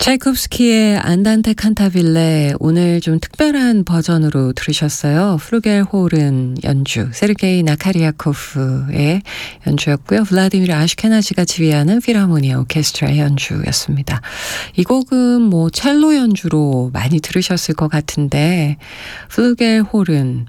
차이콥스키의 안단테 칸타빌레 오늘 좀 특별한 버전으로 들으셨어요. 플루겔호른 연주, 세르게이 나카리아코프의 연주였고요. 블라디미르 아슈케나지가 지휘하는 필하모니아 오케스트라의 연주였습니다. 이 곡은 뭐 첼로 연주로 많이 들으셨을 것 같은데 플루겔호른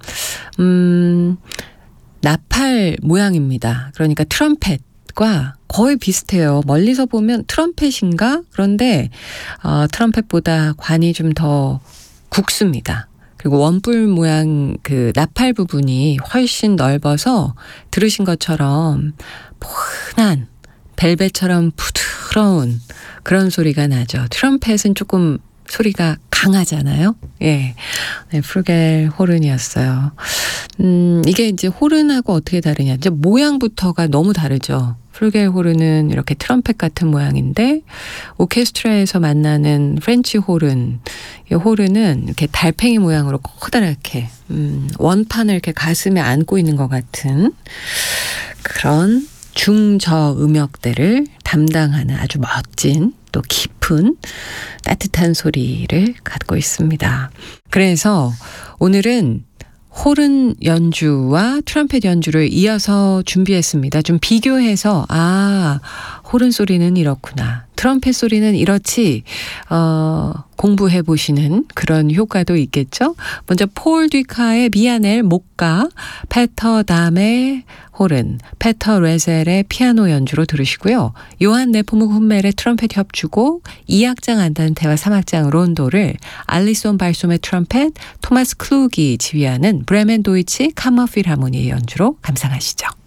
나팔 모양입니다. 그러니까 트럼펫과 거의 비슷해요. 멀리서 보면 트럼펫인가? 그런데 트럼펫보다 관이 좀 더 굵습니다. 그리고 원뿔 모양 그 나팔 부분이 훨씬 넓어서 들으신 것처럼 포근한 벨벳처럼 부드러운 그런 소리가 나죠. 트럼펫은 조금 소리가 강하잖아요. 예. 네, 플루겔호른이었어요. 이게 이제 호른하고 어떻게 다르냐. 이제 모양부터가 너무 다르죠. 플루겔호른은 이렇게 트럼펫 같은 모양인데 오케스트라에서 만나는 프렌치 호른, 이 호른은 이렇게 달팽이 모양으로 커다랗게 원판을 이렇게 가슴에 안고 있는 것 같은 그런 중저 음역대를 담당하는 아주 멋진 또 깊은 따뜻한 소리를 갖고 있습니다. 그래서 오늘은 호른 연주와 트럼펫 연주를 이어서 준비했습니다. 좀 비교해서 호른 소리는 이렇구나. 트럼펫 소리는 이렇지 공부해 보시는 그런 효과도 있겠죠. 먼저 폴 뒤카의 미아넬 목가, 페터 담의 호른, 페터 레셀의 피아노 연주로 들으시고요. 요한 네포묵 훈멜의 트럼펫 협주곡, 2악장 안단테와 3악장 론도를 알리손 발솜의 트럼펫, 토마스 클루기 지휘하는 브레멘 도이치 카머 필하모니의 연주로 감상하시죠.